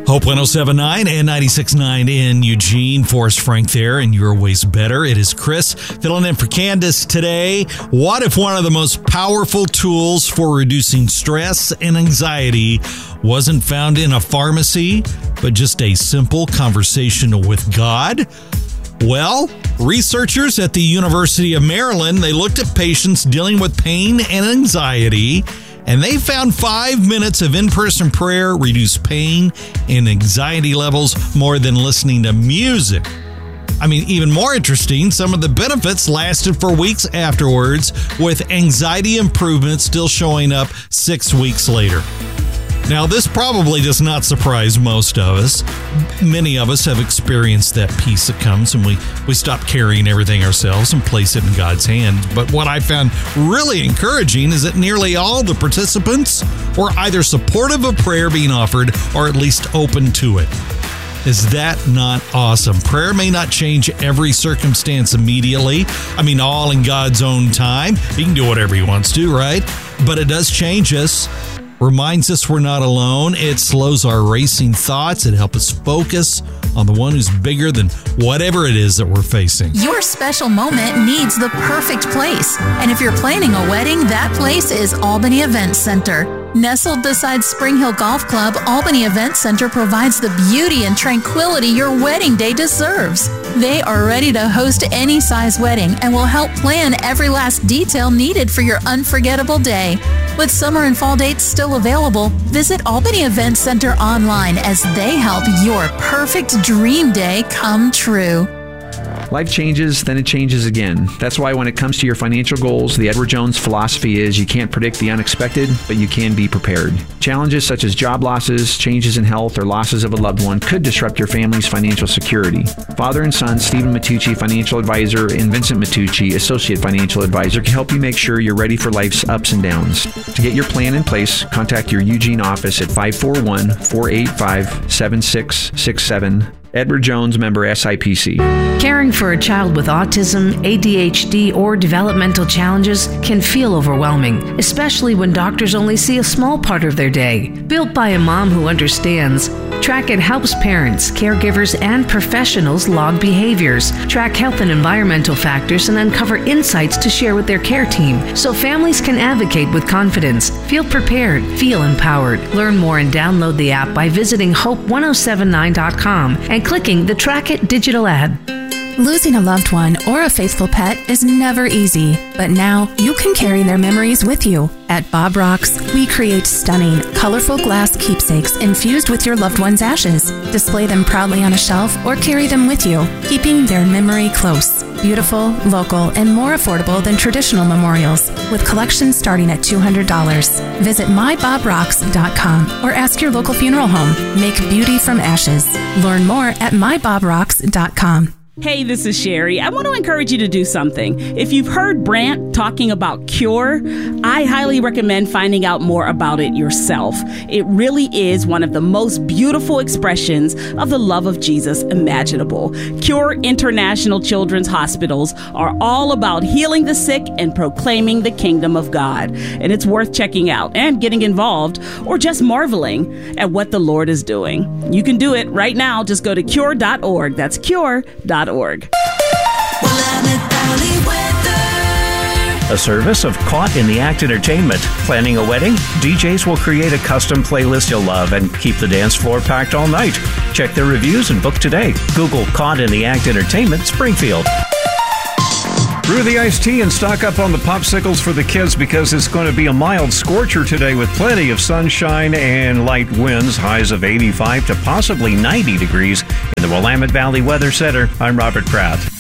Hope 107.9 and 96.9 in Eugene. Forrest Frank there, and Your Way's Better. It is Chris filling in for Candace today. What if one of the most powerful tools for reducing stress and anxiety wasn't found in a pharmacy, but just a simple conversation with God? Well, researchers at the University of Maryland, they looked at patients dealing with pain and anxiety, and they found 5 minutes of in-person prayer reduced pain and anxiety levels more than listening to music. I mean, even more interesting, some of the benefits lasted for weeks afterwards, with anxiety improvement still showing up 6 weeks later. Now, this probably does not surprise most of us. Many of us have experienced that peace that comes and we stop carrying everything ourselves and place it in God's hands. But what I found really encouraging is that nearly all the participants were either supportive of prayer being offered or at least open to it. Is that not awesome? Prayer may not change every circumstance immediately. I mean, all in God's own time. He can do whatever he wants to, right? But it does change us. Reminds us we're not alone. It slows our racing thoughts. It helps us focus on the one who's bigger than whatever it is that we're facing. Your special moment needs the perfect place. And if you're planning a wedding, that place is Albany Event Center. Nestled beside Spring Hill Golf Club, Albany Event Center provides the beauty and tranquility your wedding day deserves. They are ready to host any size wedding and will help plan every last detail needed for your unforgettable day. With summer and fall dates still available, visit Albany Event Center online as they help your perfect dream day come true. Life changes, then it changes again. That's why when it comes to your financial goals, the Edward Jones philosophy is you can't predict the unexpected, but you can be prepared. Challenges such as job losses, changes in health, or losses of a loved one could disrupt your family's financial security. Father and son, Stephen Matucci, financial advisor, and Vincent Matucci, associate financial advisor, can help you make sure you're ready for life's ups and downs. To get your plan in place, contact your Eugene office at 541-485-7667. Edward Jones, member SIPC. Caring for a child with autism, ADHD, or developmental challenges can feel overwhelming, especially when doctors only see a small part of their day. Built by a mom who understands, Track It helps parents, caregivers, and professionals log behaviors, track health and environmental factors, and uncover insights to share with their care team so families can advocate with confidence. Feel prepared, feel empowered. Learn more and download the app by visiting hope1079.com and clicking the Track It digital ad. Losing a loved one or a faithful pet is never easy, but now you can carry their memories with you. At Bob Rocks, we create stunning, colorful glass keepsakes infused with your loved one's ashes. Display them proudly on a shelf or carry them with you, keeping their memory close. Beautiful, local, and more affordable than traditional memorials, with collections starting at $200. Visit mybobrocks.com or ask your local funeral home. Make beauty from ashes. Learn more at mybobrocks.com. Hey, this is Sherry. I want to encourage you to do something. If you've heard Brant talking about Cure, I highly recommend finding out more about it yourself. It really is one of the most beautiful expressions of the love of Jesus imaginable. Cure International Children's Hospitals are all about healing the sick and proclaiming the kingdom of God. And it's worth checking out and getting involved or just marveling at what the Lord is doing. You can do it right now. Just go to cure.org. That's cure.org. A service of Caught in the Act Entertainment. Planning a wedding? DJs will create a custom playlist you'll love and keep the dance floor packed all night. Check their reviews and book today. Google Caught in the Act Entertainment Springfield. Brew the iced tea and stock up on the popsicles for the kids because it's going to be a mild scorcher today with plenty of sunshine and light winds, highs of 85 to possibly 90 degrees. In the Willamette Valley Weather Center, I'm Robert Pratt.